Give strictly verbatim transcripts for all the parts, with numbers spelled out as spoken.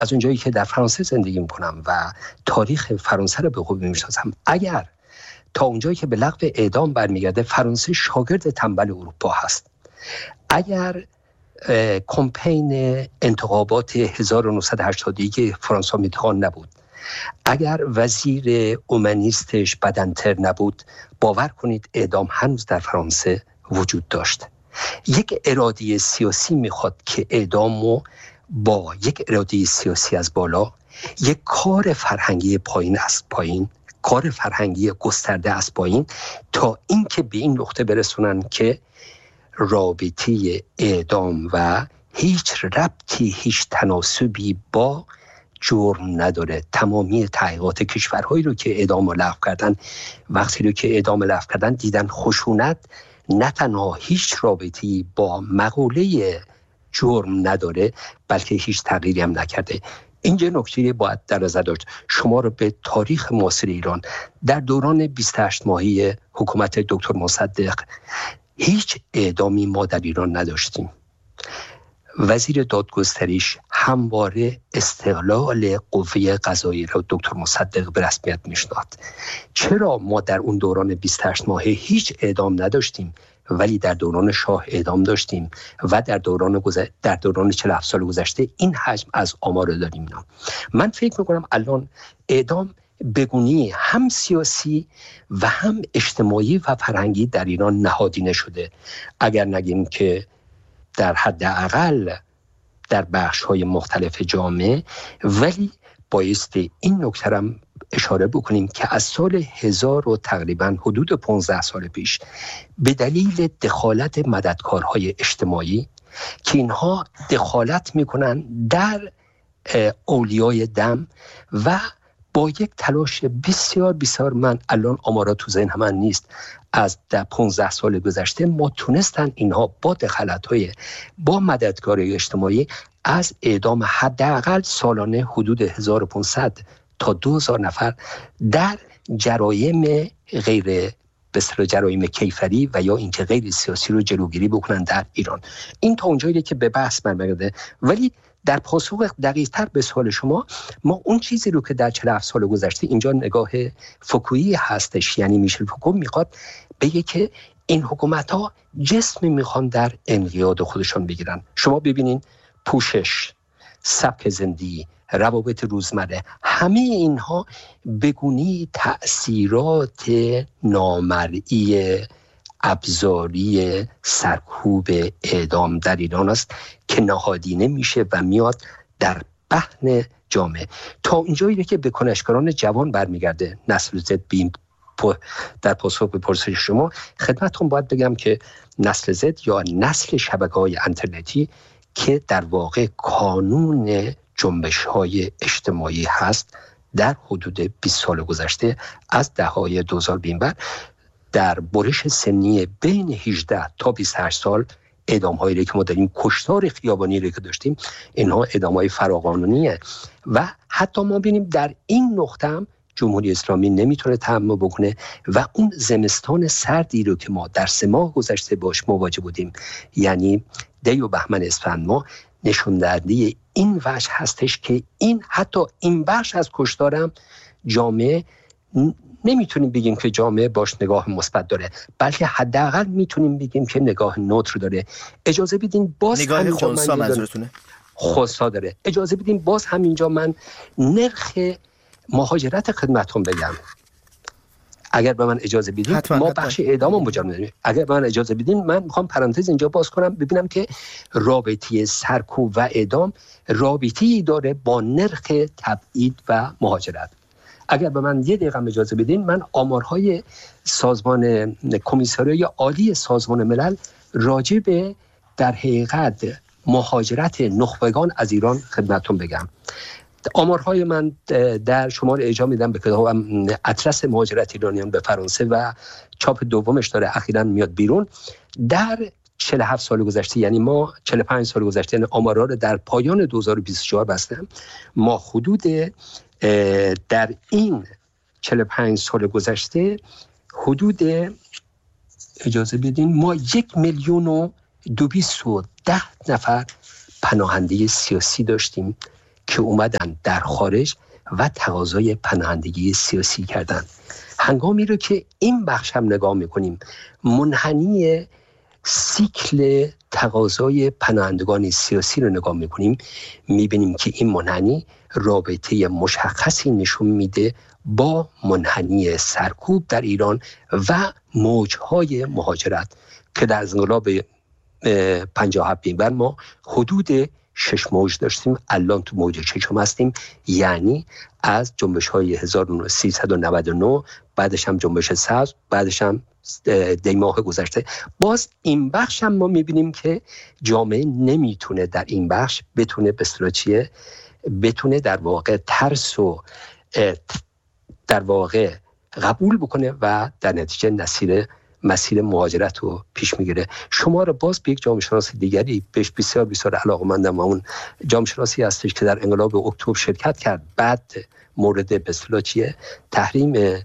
از اونجایی که در فرانسه زندگی میکنم و تاریخ فرانسه رو به خوبی میشناسم، اگر تا اونجایی که به لغو اعدام برمیگرده فرانسه شاگرد تنبل اروپا هست. اگر کمپین انتخابات هزار و نهصد و هشتاد و یک که فرانسوا میتوان نبود، اگر وزیر اومانیستش بدنتر نبود، باور کنید اعدام هنوز در فرانسه وجود داشت. یک اراده سیاسی میخواد که اعدامو با یک اراده سیاسی از بالا، یک کار فرهنگی پایین از پایین، کار فرهنگی گسترده از پایین، تا اینکه به این نقطه برسونن که رابطه اعدام و هیچ ربطی، هیچ تناسبی با جرم نداره. تمامی تحقیقات کشورهایی رو که اعدام رو لغو کردن، وقتی رو که اعدام لغو کردن دیدن خشونت نه تنها هیچ رابطی با مقوله جرم نداره، بلکه هیچ تغییری هم نکرده. اینجا نکته باید در نظر داشت. شما رو به تاریخ معاصر ایران در دوران بیست و هشت ماهی حکومت دکتر مصدق هیچ اعدامی ما در ایران نداشتیم. وزیر دادگستریش همواره استقلال قوه قضاییه را دکتر مصدق به رسمیت میشناخت. چرا ما در اون دوران بیست و هشت ماهه هیچ اعدام نداشتیم ولی در دوران شاه اعدام داشتیم و در دوران گذ... در دوران چهل و هفت سال گذشته این حجم از آمار رو داریم؟ نه. من فکر میکنم الان اعدام بگونی هم سیاسی و هم اجتماعی و فرهنگی در ایران نهادینه شده. اگر نگیم که در حداقل در بخش‌های مختلف جامعه، ولی بایستی این نکته هم اشاره بکنیم که از سال هزار و تقریبا حدود پانزده سال پیش به دلیل دخالت مددکارهای اجتماعی که اینها دخالت میکنن در اولیای دم و با یک تلاش بسیار بسیار، من الان آمارات تو ذهن من نیست، از در پانزده سال گذشته ما تونستن اینها با دخالت‌های با مددکارای اجتماعی از اعدام حداقل سالانه حدود هزار و پانصد تا دو هزار نفر در جرایم غیر بسیار جرایم کیفری و یا اینکه غیر سیاسی رو جلوگیری بکنن در ایران. این تا اونجایی که به بحث برمیگرده. ولی در پاسخ دقیق‌تر به سوال شما، ما اون چیزی رو که در چهل و هفت سال گذشته، اینجا نگاه فوکویی هستش، یعنی میشل فوکو میخواد بگه که این حکومت‌ها جسمی میخوان در انقیاد خودشان بگیرن. شما ببینین پوشش، سبک زندگی، روابط روزمره، همه اینها بگونی تأثیرات نامرئی ابزاری سرکوب اعدام در ایران است که نهادینه میشه و میاد در بحن جامعه. تا اینجایی که به کنشگران جوان برمیگرده نسل زد، بیم در پاسخ به پرسش شما خدمتتون باید بگم که نسل زد یا نسل شبکه‌های اینترنتی که در واقع کانون جنبش‌های اجتماعی هست، در حدود بیست سال گذشته از دهه‌های دو هزار به این ور در برش سنی بین هجده تا بیست و هشت سال اعدام‌هایی رو که ما داریم، کشتار خیابانی رو که داشتیم، اینها اعدام‌های فراقانونیه و حتی ما ببینیم در این نقطه هم جمهوری اسلامی نمیتونه تحمل بکنه و اون زمستان سردی رو که ما در سه ماه گذشته باش مواجه بودیم، یعنی دی و بهمن اسفند ماه، نشون دهنده این وجه هستش که این حتی این بخش از کشتارم جامعه نمیتونیم بگیم که جامعه باش نگاه مثبت داره، بلکه حداقل میتونیم بگیم که نگاه نوتر داره. اجازه بدین باز نگاه خنثی منظورتونه؟ خنثی داره. اجازه بدین باز همینجا من نرخ مهاجرت خدمتتون بگم. اگر به من اجازه بدین، حتما ما حتما. بخش اعدام هم مجرم نداریم. اگر به من اجازه بدین من میخوام پرانتز اینجا باز کنم ببینم که رابطه سرکوب و اعدام رابطه‌ای داره با نرخ تبعید و مهاجرت. اگر به من یه دقیقه اجازه بدین، من آمارهای سازمان کمیسریای عالی سازمان ملل راجع به در حقیقت مهاجرت نخبگان از ایران خدمتتون بگم. آمارهای من در شمار اجرا میدم به کتابم اطلس مهاجرت ایرانیان به فرانسه و چاپ دومش داره اخیراً میاد بیرون. در چهل و هفت سال گذشته، یعنی ما چهل و پنج سال گذشته، یعنی آمارها رو در پایان دو هزار و بیست و چهار بستم، ما حدود در این چهل و پنج سال گذشته حدود، اجازه بدین، ما یک میلیون و دویست و ده نفر پناهنده سیاسی داشتیم که اومدن در خارج و تقاضای پناهندگی سیاسی کردن. هنگامی رو که این بخش هم نگاه میکنیم، منحنی سیکل تقاضای پناهندگان سیاسی رو نگاه میکنیم، میبینیم که این منحنی رابطه مشخصی نشون میده با منحنی سرکوب در ایران و موجهای مهاجرت که در انقلاب پنجاه و هفت بر ما حدود شش موج داشتیم، الان تو موج ششم هستیم، یعنی از جنبش های هزار و سیصد و نود و نه، بعدش هم جنبش سبز، بعدش هم دی ماه گذشته. باز این بخش هم ما میبینیم که جامعه نمیتونه در این بخش بتونه به اصطلاح چیه بتونه در واقع ترس و در واقع قبول بکنه و در نتیجه مسیر مسیر مهاجرت رو پیش میگیره. شما رو باز به یک جامعه شناس دیگری بهش بسیار بسیار علاقه‌مندم و اون جامعه شناسی هستش که در انقلاب اکتبر شرکت کرد، بعد مورد به اصطلاح چیه تحریم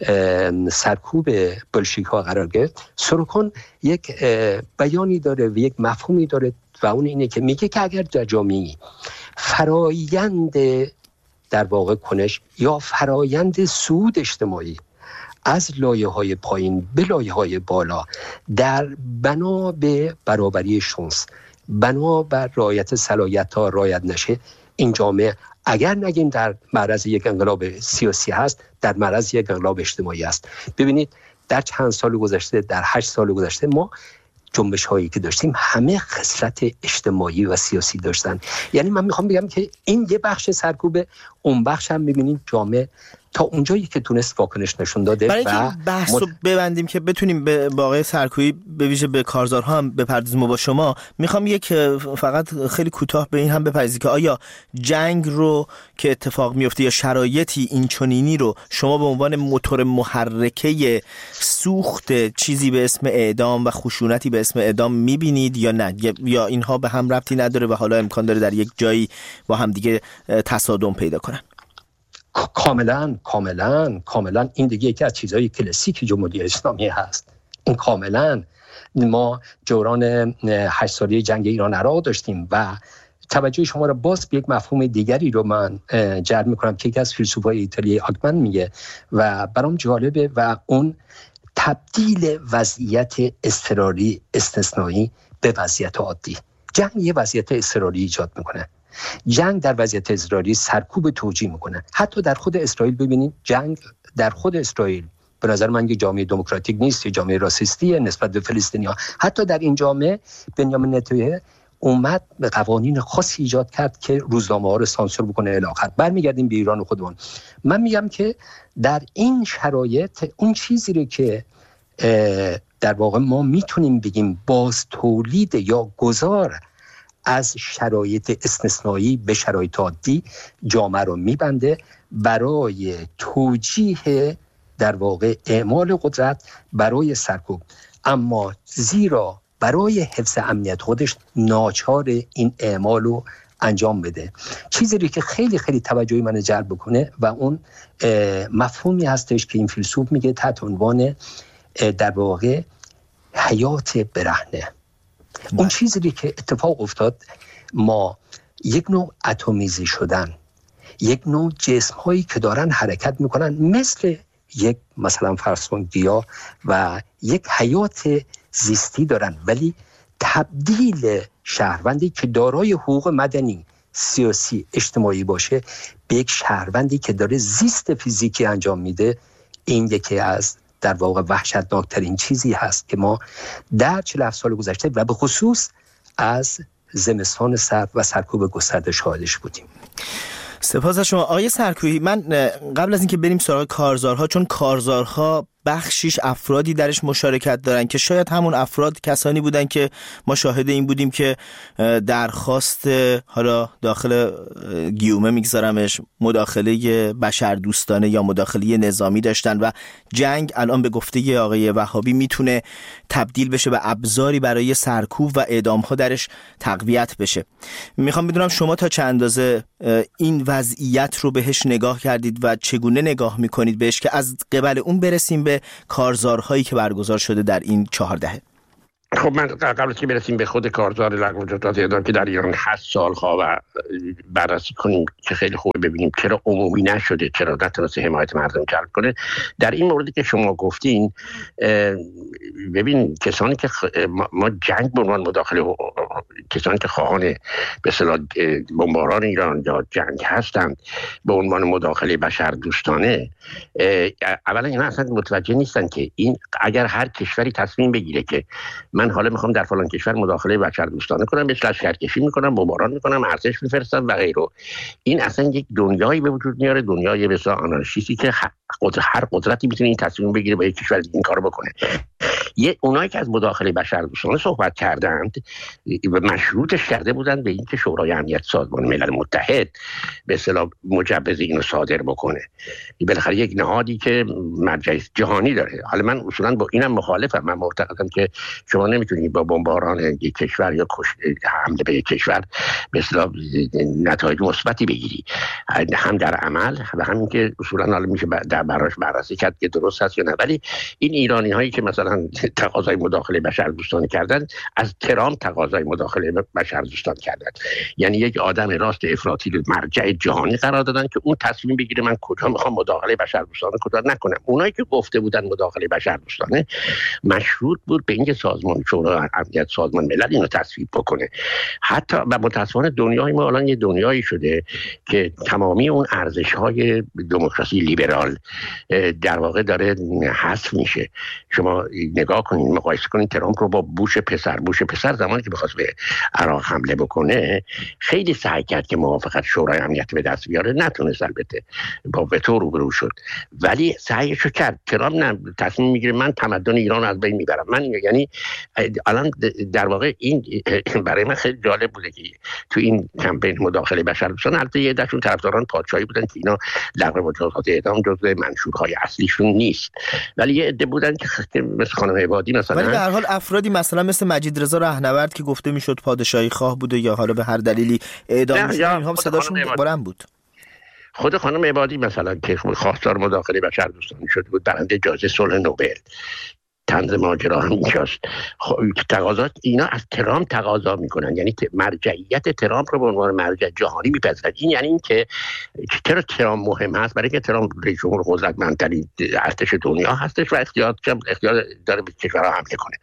سرکوب بلشویک ها قرار گرفت. سروکان یک بیانی داره و یک مفهومی داره و اون اینه که میگه که اگر در جامعه فرایند در واقع کنش یا فرایند صعود اجتماعی از لایه‌های پایین به لایه‌های بالا در بنا به برابری شانس، بنا بر رعایت صلاحیت‌ها رعایت نشه، این جامعه اگر نگیم در معرض یک انقلاب سیاسی هست، در معرض یک انقلاب اجتماعی است. ببینید در چند سال گذشته، در هشت سال گذشته ما جنبش هایی که داشتیم همه خصلت اجتماعی و سیاسی داشتن. یعنی من میخوام بگم که این یه بخش سرکوبه، اون بخش هم میبینیم جامعه تا اونجایی که تونست واکنش نشون داده. برای اینکه بحث رو ببندیم که بتونیم به واقع سرکوبی به ویژه به کارزارها هم بپردازیم با شما، میخوام یک فقط خیلی کوتاه به این هم بپردازید که آیا جنگ رو که اتفاق میفته یا شرایطی این چنینی رو شما به عنوان موتور محرکه سوخت چیزی به اسم اعدام و خشونتی به اسم اعدام میبینید یا نه، یا اینها به هم ربطی نداره و حالا امکان داره در یک جایی با هم دیگه تصادم پیدا کنن؟ کاملا کاملا کاملا این دیگه یکی از چیزهای کلاسیک جمهوری اسلامی هست. این کاملا ما دوران هشت ساله جنگ ایران عراق داشتیم و توجه شما را باز به یک مفهوم دیگری رو من جلب میکنم که یکی از فیلسوفای ایتالیایی آکمن میگه و برام جالبه و اون تبدیل وضعیت اضطراری استثنایی به وضعیت عادی. جنگ یه وضعیت اضطراری ایجاد میکنه. جنگ در وضعیت اضطراری سرکوب توجیه میکنه. حتی در خود اسرائیل ببینید، جنگ در خود اسرائیل به نظر من که جامعه دموکراتیک نیست، یه جامعه راسیستیه نسبت به فلسطینی‌ها. حتی در این جامعه بنیامین نتانیاهو اومد به قوانین خاصی ایجاد کرد که روزنامه‌ها رو سانسور بکنه الی آخر. برمیگردیم به ایران خودمون. من میگم که در این شرایط اون چیزی رو که در واقع ما میتونیم بگیم باز تولید یا گذار از شرایط استثنایی به شرایط عادی جامعه رو میبنده برای توجیه در واقع اعمال قدرت برای سرکوب، اما زیرا برای حفظ امنیت خودش ناچار این اعمال رو انجام بده. چیزی که خیلی خیلی توجه من جلب بکنه و اون مفهومی هستش که این فیلسوف میگه تحت عنوان در واقع حیات برهنه. اون چیزی که اتفاق افتاد، ما یک نوع اتمیزی شدن، یک نوع جسم هایی که دارن حرکت میکنن مثل یک مثلا فرض کن گیاه و یک حیات زیستی دارن، ولی تبدیل شهروندی که دارای حقوق مدنی، سیاسی، اجتماعی باشه به یک شهروندی که داره زیست فیزیکی انجام میده، این یکی از در واقع وحشتناکترین چیزی هست که ما در چهل و هفت سال گذشته و به خصوص از زمستان سرد و سرکوب گسترده شاهدش بودیم. سپاس از شما آقای سرکوبی. من قبل از اینکه بریم سراغ کارزارها، چون کارزارها بخشیش افرادی درش مشارکت دارن که شاید همون افراد کسانی بودن که ما شاهد این بودیم که درخواست، حالا داخل گیومه میگذارمش، مداخله بشردوستانه یا مداخله نظامی داشتن و جنگ الان به گفته آقای وهابی میتونه تبدیل بشه به ابزاری برای سرکوب و اعدام‌ها درش تقویت بشه. میخوام بدونم شما تا چه اندازه این وضعیت رو بهش نگاه کردید و چگونه نگاه میکنید بهش که از قبل اون برسیم به کارزارهایی که برگزار شده در این چهار دهه. خب من قبل از که برسیم به خود کارزار لغو مجازات اعدام که در ایران هست سالها و بررسی کنیم که خیلی خوبه ببینیم چرا عمومی نشده، چرا نتونسته حمایت مردم جلب کنه. در این موردی که شما گفتین، ببین کسانی که ما جنگ به عنوان مداخله، کسانی که خواهان به اصطلاح بمباران ایران یا جنگ هستند به عنوان مداخله بشر دوستانه، اولا اینا اصلا متوجه نیستن که این اگر هر کشوری تصمیم بگیره که من حالا میخوام در فلان کشور مداخله بشر دوستانه کنم، بهش لشکرکشی میکنم، بمباران میکنم، ارتش میفرستم و غیره، این اصلا یک دنیایی به وجود میاره، دنیای به اصطلاح آنارشیستی که هر قدرتی میتونه این تصمیم بگیره با یک کشور این کارو بکنه. یه اونایی که از مداخله بشر دوستانه صحبت کردند و مشروطش کرده بودند به اینکه شورای امنیت سازمان ملل متحد به اصطلاح مجوز اینو صادر بکنه. بالاخره یک نهادی که مرجع جهانی داره. حالا من اصولا با اینم مخالفم. من معتقدم که شما نمیتونید با بمباران یک کشور یا حمله به یک کشور به اصطلاح نتایج مثبتی بگیری، هم در عمل و همین که اصولا حالا میشه در براش بررسی کرد که درست هست یا نه. ولی این ایرانی هایی که مثلا تقاضای مداخله بشر دوستانه کردن، از ترامپ تقاضای مداخله بشر دوستانه کردن. یعنی یک آدم راست افراطی رو مرجع جهانی قرار دادن که اون تصمیم بگیره من کجا میخوام مداخله بشر دوستانه کجا نکنم. اونایی که گفته بودن مداخله بشر دوستانه مشروط بود به اینکه سازمان شورای امنیت سازمان ملل اینو تصویب بکنه. حتی و متأسفانه دنیای ما الان یه دنیایی شده که تمامی اون ارزش‌های دموکراسی لیبرال در واقع داره حذف میشه. شما نگاه کنید، مقایسه کنید ترامپ رو با بوش پسر. بوش پسر زمانی که بخواست به عراق حمله بکنه خیلی سعی کرد که موافقت شورای امنیت به دست بیاره، نتونست، البته با وتو روبرو شد، ولی سعیشو کرد. ترامپ نه، تصمیم میگیره من تمدن ایران از بین میبرم. من یعنی الان در واقع این برای من خیلی جالب بوده که تو این کمپین مداخله بشر دوستانه البته یه دشون طرفداران پادشاهی بودن که اینا لغو مجازات اعدام جزو منشورهای اصلیشون نیست، ولی یه عده بودن که مثل خانم عبادی مثلا. ولی به هر حال افرادی مثلا مثل مجید رضا رهنورد که گفته میشد پادشاهی خواه بوده یا حالا به هر دلیلی اعدام شده، اینها هم صداشون بلند بود. خود خانم عبادی مثلا که خواستار مداخله بشر دوستانه شده بود، برنده جایزه صلح نوبل. طنز ماجرا هم اینجاست. تقاضات اینا از ترامپ تقاضا میکنن، یعنی مرجعیت ترامپ رو به عنوان مرجع جهانی میپذیرن. این یعنی این که چرا ترامپ مهم هست؟ برای که ترامپ رئیس جمهور قدرتمندترین ارتش دنیا هستش و اختیار اختیار داره به کشورها حمله کنه.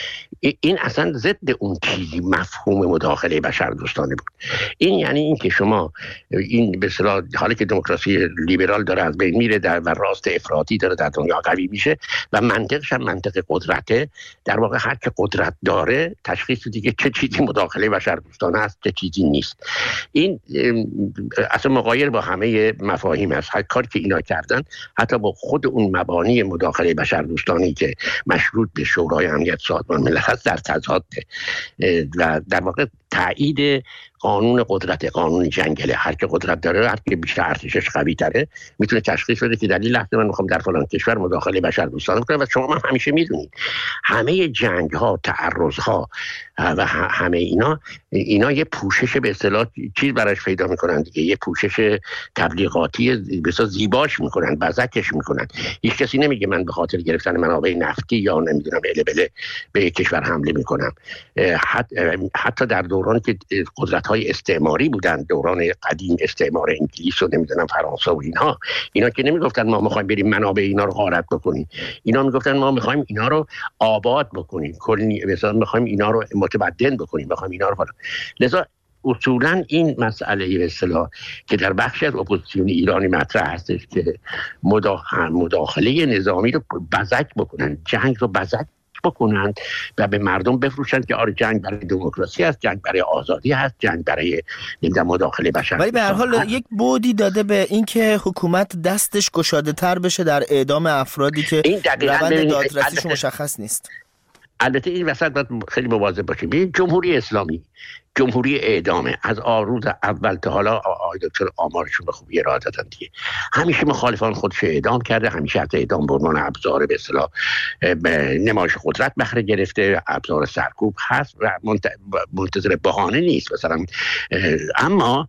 این اصلا ضد اون چیزی مفهوم مداخله بشر دوستانه بود. این یعنی این که شما این به اصطلاح حالا که دموکراسی لیبرال داره از بین میره در و راست افراطی داره در دنیا قوی میشه و منطقش هم منطق قدرته، در واقع هر که قدرت داره تشخیص دیگه چه چیزی مداخله بشر دوستانه است چه چیزی نیست. این اصلا مغایر با همه مفاهیم است. هر کاری که اینا کردن حتی با خود اون مبانی مداخله بشر دوستانه‌ای که مشروط به شورای امنیت سازمان ملل هست در تضاد و در واقع تایید قانون قدرت، قانون جنگله. هر که قدرت داره، هر که بیشتر ارتشش قوی تره میتونه تشخیص بده که در این لحظه من میخوام در فلان کشور مداخله بشر دوستانه کنم. و شما هم همیشه میدونید همه جنگ ها، تعرض ها و همه اینا اینا یه پوشش به اصطلاح چیز براش پیدا میکنن دیگه، یه پوشش تبلیغاتی به اصطلاح زیباش میکنن، بزکش میکنن. هیچ کسی نمیگه من به خاطر گرفتن منابع نفتی یا نمیدونم البله به یک کشور حمله میکنم. حتی در دوران که قدرت‌های استعماری بودن، دوران قدیم استعمار انگلیس و نمیدونم فرانسه و اینها، اینا که نمیگفتن ما میخوایم بریم منابع اینا رو غارت بکنیم، اینا میگفتن ما میخوایم اینا رو آباد بکنیم، کلی مثلا میخوایم اینا رو متمدن بکنیم، میخوایم اینا رو فلان. لذا اصولا این مسئله به اصطلاح که در بخشی از اپوزیسیون ایرانی مطرح هستش که مداخله نظامی رو بزک بکنن، جنگ رو بزک بکنند و به مردم بفروشند که آره جنگ برای دموکراسی است، جنگ برای آزادی هست، جنگ برای مداخله بشر. ولی به هر حال یک بعدی داده به اینکه حکومت دستش گشاده تر بشه در اعدام افرادی که روند دادرسیش مشخص نیست. البته این وسط باید خیلی مواظب باشیم. ببین جمهوری اسلامی، جمهوری اعدامه، از روز اول تا حالا آقای دکتر آمارشون به خوبی ارائه دادن دیگه، همیشه مخالفان خودش اعدام کرده، همیشه از اعدام به عنوان ابزار به اصطلاح نمایش قدرت بهره گرفته، ابزار سرکوب هست و منتظر بهانه نیست مثلا. اما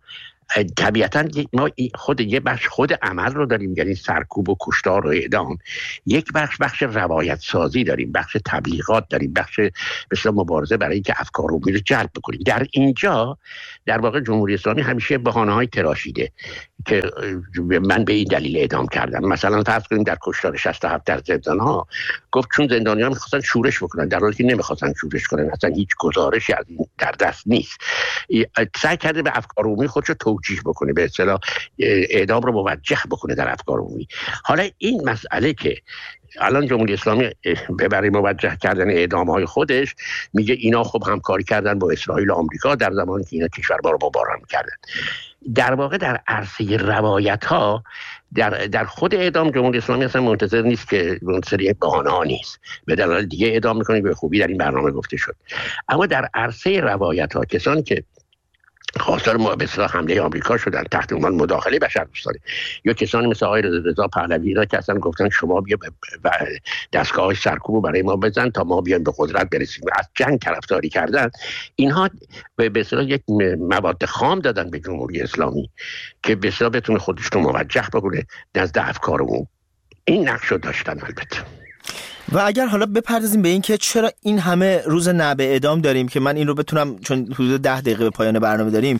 طبیعتا ما خود یه بخش خود عمل رو داریم، یعنی سرکوب و کشتار و اعدام. یک بخش بخش روایت سازی داریم، بخش تبلیغات داریم، بخش مثلا مبارزه برای اینکه افکار عمومی رو جلب بکنیم. در اینجا در واقع جمهوری اسلامی همیشه بهانه‌های تراشیده که من به این دلیل اعدام کردم. مثلا فرض کنیم در کشتار شصت و هفت در زندان‌ها گفت چون زندانیان می‌خواستن شورش بکنن، در حالی که نمی‌خواستن شورش کنن، اصلا هیچ گزارشی از این در دست نیست. سعی کرده به افکار عمومی خودش رو توجیه بکنه، به اصطلاح اعدام رو موجه بکنه در افکار عمومی. حالا این مسئله که الان جمهوری اسلامی به برای موجه کردن اعدام‌های خودش میگه اینا خب همکاری کردن با اسرائیل و آمریکا در زمانی که اینا کشور ما رو بمباران کردن. در واقع در عرصه روایت‌ها در در خود اعدام جمهوری اسلامی اصلا منتظر نیست که منتظر یک بهانه‌ها نیست، به دلایل دیگه اعدام می‌کنه، به خوبی در این برنامه گفته شد. اما در عرصه روایت‌ها کسانی که خواستار ما به اصطلاح حمله آمریکا شدن تحت عنوان مداخله بشردوستانه، یا کسانی مثل آقای رضا پهلوی را که اصلا گفتن شما بیا دستگاه سرکوب برای ما بزن تا ما بیایم به قدرت برسیم، از جنگ طرفداری کردن، اینها به اصطلاح یک مواد خام دادن به جمهوری اسلامی که به اصطلاح بتونه خودش رو موجه بکنه نزد افکارمون. این نقش رو داشتن. البته و اگر حالا بپردازیم به این که چرا این همه روز نعب اعدام داریم، که من این رو بتونم چون حدود ده دقیقه به پایان برنامه داریم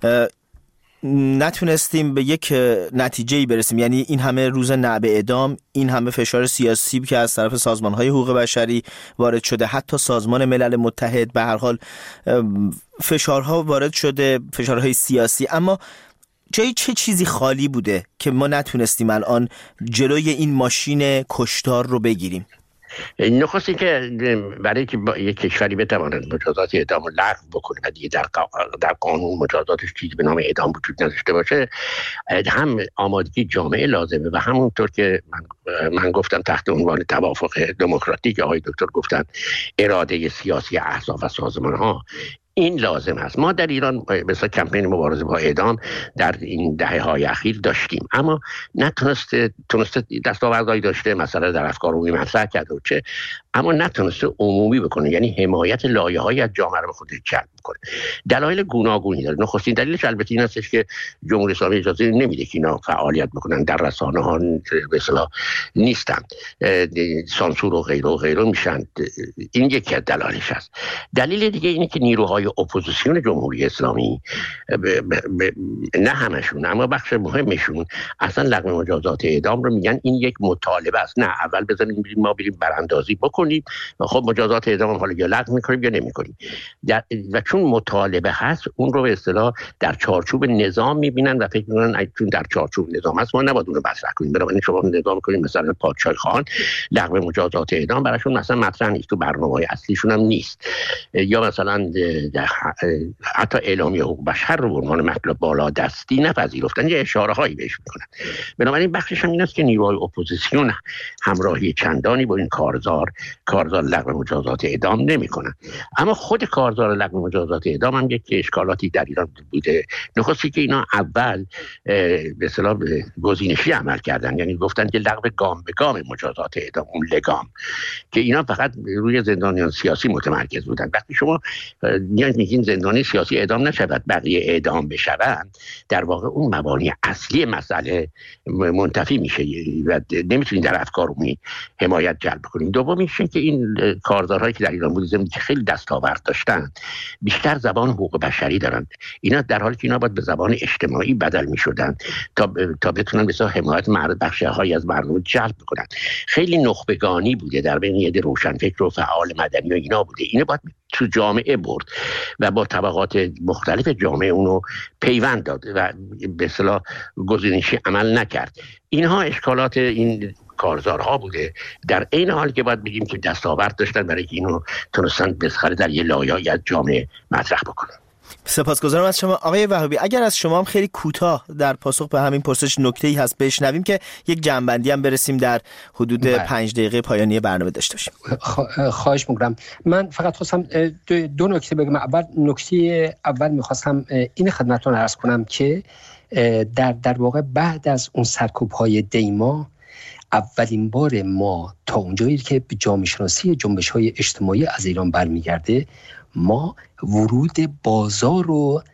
نتونستیم به یک نتیجه‌ای برسیم، یعنی این همه روز نعب اعدام، این همه فشار سیاسی که از طرف سازمان‌های حقوق بشری وارد شده، حتی سازمان ملل متحد، به هر حال فشارها وارد شده، فشارهای سیاسی، اما جای چه چیزی خالی بوده که ما نتونستیم الان جلوی این ماشین کشتار رو بگیریم؟ نخستی که برای که یک کشوری بتواند مجازات اعدام رو لغو بکنه و دیگه در, در قانون مجازاتش چیزی به نام اعدام وجود نداشته باشه، هم آمادگی جامعه لازمه و همونطور که من, من گفتم تحت عنوان توافق دموکراتیک، آقای دکتر گفتن اراده سیاسی احزاب و سازمان ها، این لازم است. ما در ایران مثلا کمپین مبارزه با اعدام در این دهه‌های اخیر داشتیم، اما نتونسته تونسته دستاوردهایی داشته، مثلا در افکار عمومی مطرح کرده و چه، اما نتونسته عمومی بکنه، یعنی حمایت لایه‌هایی از جامعه رو به خودش جلب کنه. دلایل گوناگونی داره. نخستین دلیلش البته این هستش که جمهوری اسلامی اجازه نمیده که اینا فعالیت بکنن، در رسانه‌ها به اصطلاح نیستن، سانسور و غیره و غیره میشن. این یکی از دلایلش است. دلیل دیگه اینه که نیروهای اپوزیسیون جمهوری اسلامی ب ب ب نه همشون اما بخش مهمشون اصلا لغو مجازات اعدام رو میگن این یک مطالبه است. نه، اول بزنیم ما بریم براندازی بکنیم و خب مجازات اعدام حالا یا لغو میکنیم یا نمیکنیم. و چون مطالبه هست اون رو به اصطلاح در چارچوب نظام میبینن و فکر میکنن چون در چارچوب نظام هست ما نباید اون رو مطرح کنیم. بنابراین شما نظام کنیم مثلا پادشاه خان لغو مجازات اعدام براشون مثلا مطرح نیست، تو برنامه‌های اصلیشون هم نیست، یا مثلا حتی اعلامیه حقوق بشر رو به عنوان مطلب بالا دستی نپذیرفتن، یه اشاره هایی بهش میکنن. بنابراین بخشش هم این است که نیروهای اپوزیسیون همراهی چندانی با این کارزار کارزار لغو مجازات اعدام نمیکنن. اما خود کارزار لغو مجازات اعدام هم یک اشکالاتی در ایران بوده. نخستی که اینا اول به اصطلاح گزینشی عمل کردن، یعنی گفتن که لغو گام به گام مجازات اعدام، اون لگام، که اینا فقط روی زندانیان سیاسی متمرکز بودن. وقتی شما میگین زندانی سیاسی اعدام نشود بقیه اعدام بشوند، در واقع اون مبانی اصلی مسئله منتفی میشه و نمیتونین در افکار عمومی حمایت جلب کنین. دومیش که این کارزارهایی که در ایران بودن که خیلی دستاورد داشتن بیشتر زبان حقوق بشری دارن، اینا در حالی که اینا باید به زبان اجتماعی بدل میشدن تا تا بتونن مثلا حمایت مرد بخش‌هایی از مردم جلب کنن. خیلی نخبگانی بوده در بین یه روشنفکر و فعال مدنی و اینا بوده. اینا باید تو جامعه برد و با طبقات مختلف جامعه اونو پیوند داد و به اصطلاح گزینشی عمل نکرد. اینها اشکالات این کارزارها بوده، در این حال که باید بگیم که دستاورد داشتن برای که اینو تونستن بسخره در یه لایه‌ای از جامعه مطرح بکنن. سپاسگزارم از شما آقای وهابی. اگر از شما هم خیلی کوتاه در پاسخ به همین پرسش نکته‌ای هست بشنویم که یک جمع‌بندی هم برسیم در حدود پنج دقیقه پایانی برنامه داشته باشیم. خواهش می‌کنم. من فقط خواستم دو, دو نکته بگم. اول نکته اول می‌خواستم این خدمتتون عرض کنم که در در واقع بعد از اون سرکوب‌های دیما اولین بار ما تا اونجایی که به جامعه شناسی جنبش‌های اجتماعی از ایران برمیگرده ما ورود بازار رو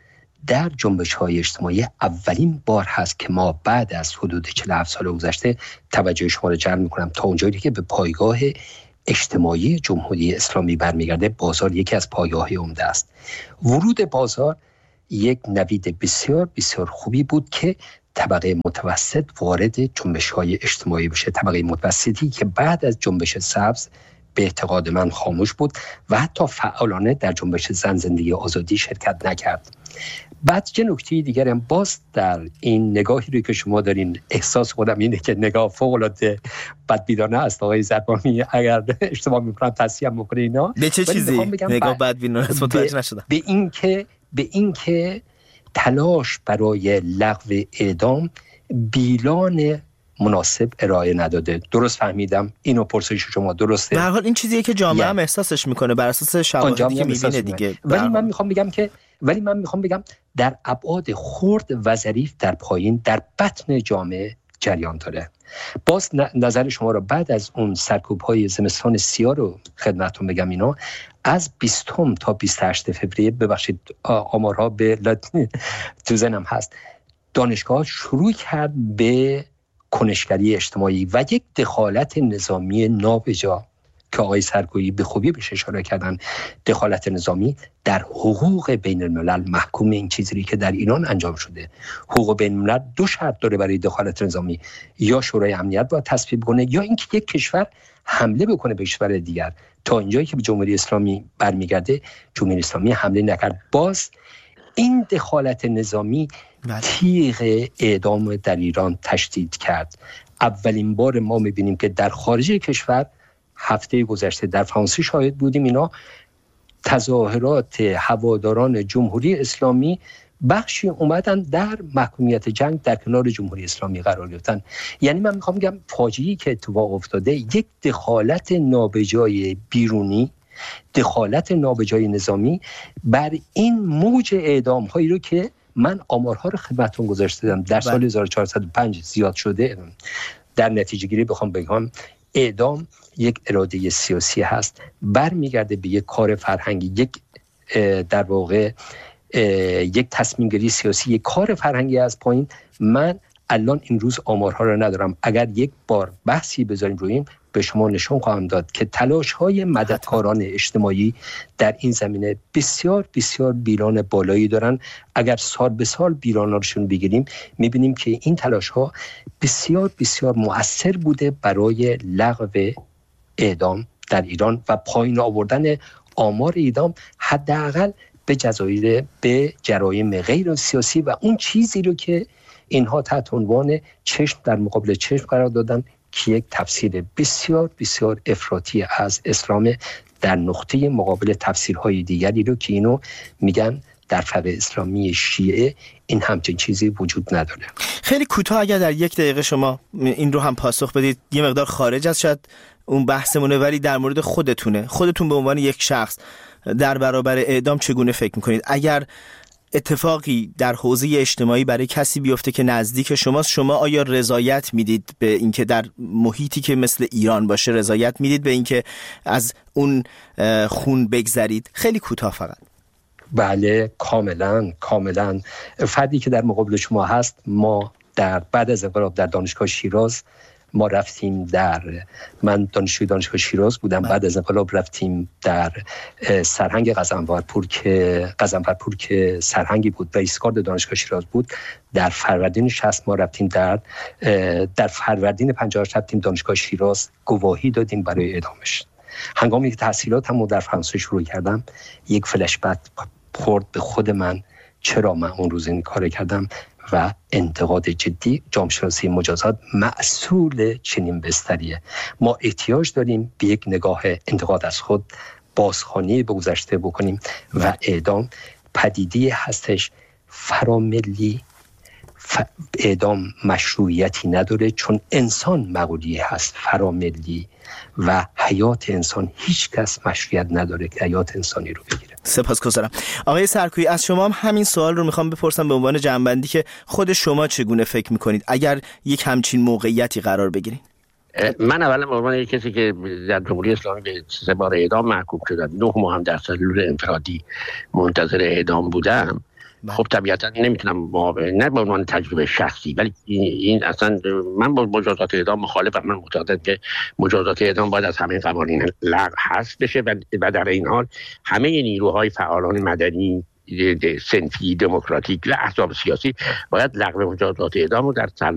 در جنبش‌های اجتماعی اولین بار هست که ما بعد از حدود چهل و هفت سال گذشته توجه شما رو جلب می‌کنم تا اونجایی که به پایگاه اجتماعی جمهوری اسلامی برمیگرده. بازار یکی از پایه‌های عمده است. ورود بازار یک نوید بسیار بسیار خوبی بود که طبقه متوسط وارد جنبش‌های اجتماعی بشه. طبقه متوسطی که بعد از جنبش سبز به اعتقاد من خاموش بود و حتی فعالانه در جنبش زن زندگی آزادی شرکت نکرد. بعد یه نکته دیگر هم باز در این نگاهی رو که شما دارین، احساس خودم اینه که نگاه فوق‌العاده بدبینانه است آقای زربانی، اگر اشتباه می‌کنم تصحیح می‌کنه اینا. به چه چیزی نگاه بدبینانه است؟ متوجه نشدم. به این که به این که تلاش برای لغو اعدام بیلان مناسب ارائه نداده. درست فهمیدم؟ اینو پرسش شما درسته؟ به هر حال این چیزیه که جامعه هم احساسش میکنه بر اساس شواهدی که میبینه دیگه. ولی من میخوام بگم که ولی من میخوام بگم در ابعاد خرد و ظریف در پایین در بطن جامعه جریان داره. باز نظر شما رو بعد از اون سرکوب‌های زمستان سیاه رو خدمتتون بگم. اینا از بیستم تا بیست و هشتم فوریه، ببخشید آمارها به تو ذهنم هست، دانشگاه شروع کرد به کنشگری اجتماعی و یک دخالت نظامی نابجا که آقای سرکویی به خوبی بهش اشاره کردن. دخالت نظامی در حقوق بین الملل محکوم این چیزی که در ایران انجام شده. حقوق بین الملل دو شرط داره برای دخالت نظامی: یا شورای امنیت باید تصویب کنه یا اینکه یک کشور حمله بکنه به کشور دیگر. تا اینجایی که به جمهوری اسلامی برمیگرده، جمهوری اسلامی حمله نکرد. باز این دخالت نظامی تیغ اعدام در ایران تشدید کرد. اولین بار ما می‌بینیم که در خارج کشور، هفته گذشته در فرانسه شاهد بودیم، اینا تظاهرات هواداران جمهوری اسلامی بخشی اومدن در محکومیت جنگ در کنار جمهوری اسلامی قرار گرفتن. یعنی من میخوام بگم فاجعه‌ای که اتفاق افتاده یک دخالت نابجای بیرونی، دخالت نابجای نظامی بر این موج اعدام هایی رو که من آمارها رو خدمتتون گذاشته دادم در سال هزار و چهارصد و پنج زیاد شده. در نتیجه گیری بخوام بگم اعدام یک اراده سیاسی هست، برمیگرده به یک کار فرهنگی، یک در واقع یک تصمیم گیری سیاسی، یک کار فرهنگی از پایین. من الان این روز آمارها رو ندارم، اگر یک بار بحثی بذاریم روی این به شما نشون خواهم داد که تلاش‌های مددکاران اجتماعی در این زمینه بسیار بسیار بیران بالایی دارن. اگر سال به سال بیراناشون بگیریم می‌بینیم که این تلاش‌ها بسیار بسیار مؤثر بوده برای لغو اعدام در ایران و پایین آوردن آمار اعدام حداقل به جزایر به جرایم غیر سیاسی و اون چیزی رو که اینها تحت عنوان چشم در مقابل چشم قرار دادن که یک تفسیر بسیار بسیار افراطی از اسلام در نقطه مقابل تفسیرهای دیگری رو که اینو میگن در فقه اسلامی شیعه این همچین چیزی وجود نداره. خیلی کوتاه اگر در یک دقیقه شما این رو هم پاسخ بدید، یه مقدار خارج از شاید اون بحثمونه ولی در مورد خودتونه، خودتون به عنوان یک شخص در برابر اعدام چگونه فکر میکنید؟ اگر اتفاقی در حوزه اجتماعی برای کسی بیفته که نزدیک شماست، شما آیا رضایت میدید به اینکه در محیطی که مثل ایران باشه رضایت میدید به اینکه از اون خون بگذرید؟ خیلی کوتاه فقط. بله کاملا کاملا. فردی که در مقابل شما هست، ما در بعد از انقلاب در دانشگاه شیراز ما رفتیم در من دانشجوی دانشگاه شیراز بودم. بعد از انقلاب رفتیم در سرهنگ قزنفرپور که قزنفرپور که سرهنگی بود و ایستگاه دانشگاه شیراز بود. در فروردین شصت ما رفتیم در در فروردین پنجاه و هشت رفتیم دانشگاه شیراز، گواهی دادیم برای اعدامش. هنگامی که تحصیلاتمو در فرانسه شروع کردم یک فلش بک خورد به خود من، چرا من اون روز این کار کردم و انتقاد جدی جامعه شناسی مجازات مسئول چنین بستریه. ما احتیاج داریم به یک نگاه انتقاد از خود، بازخوانی به گذشته بکنیم و اعدام پدیده هستش فراملی. ف... اعدام مشروعیتی نداره چون انسان مقولی هست فراملی و حیات انسان هیچ کس مشروعیت نداره که حیات انسانی رو بگیره. سپاسگزارم. آقای سرکویی از شما هم همین سوال رو میخوام بپرسم به عنوان جنبندی که خود شما چگونه فکر میکنید اگر یک همچین موقعیتی قرار بگیرید؟ من اولا به عنوان یک کسی که در جمهوری اسلامی به سه بار اعدام محکوم شدم، نه ماه هم در سلول انفرادی منتظر اعدام بودم، خب طبیعتا نمیتونم معاون، نه به عنوان تجربه شخصی، ولی این, این اصلا من با مجازات اعدام مخالفم. من معتقدم که مجازات اعدام باید از همه قوانین لغو حذف بشه و در این حال همه نیروهای فعالان مدنی، صنفی، دموکراتیک و احزاب سیاسی باید لغو مجازات اعدام رو در